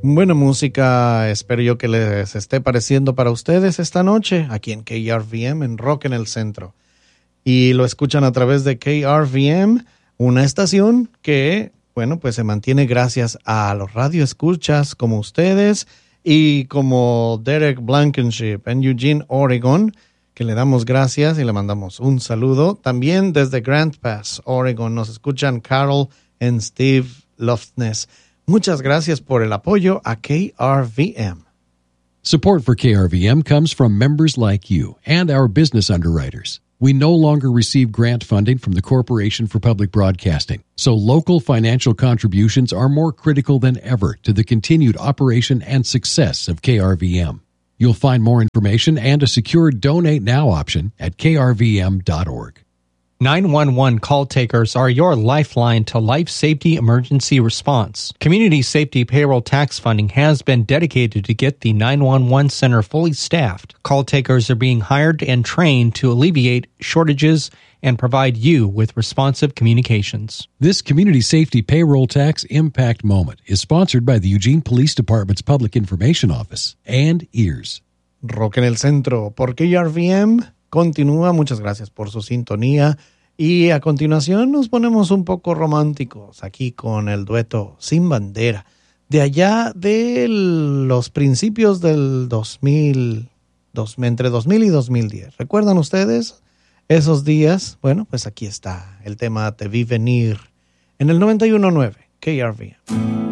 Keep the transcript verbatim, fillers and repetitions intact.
Buena música, espero yo que les esté pareciendo para ustedes esta noche, aquí en K R V M, en Rock en el Centro. Y lo escuchan a través de K R V M, una estación que, bueno, pues se mantiene gracias a los radioescuchas como ustedes y como Derek Blankenship en Eugene, Oregon, que le damos gracias y le mandamos un saludo. También desde Grant Pass, Oregon, nos escuchan Carol y Steve Lofness. Muchas gracias por el apoyo a K R V M. Support for K R V M comes from members like you and our business underwriters. We no longer receive grant funding from the Corporation for Public Broadcasting, so local financial contributions are more critical than ever to the continued operation and success of K R V M. You'll find more information and a secure Donate Now option at k r v m dot org. nine one one call takers are your lifeline to life safety emergency response. Community Safety Payroll Tax Funding has been dedicated to get the nine one one center fully staffed. Call takers are being hired and trained to alleviate shortages and provide you with responsive communications. This Community Safety Payroll Tax Impact Moment is sponsored by the Eugene Police Department's Public Information Office and E A R S. Rock en el Centro por K R V M continúa. Muchas gracias por su sintonía. Y a continuación nos ponemos un poco románticos aquí con el dueto Sin Bandera, de allá de los principios del dos mil, dos, entre dos mil y dos mil diez. ¿Recuerdan ustedes esos días? Bueno, pues aquí está el tema Te Vi Venir en el noventa y uno punto nueve K R V M.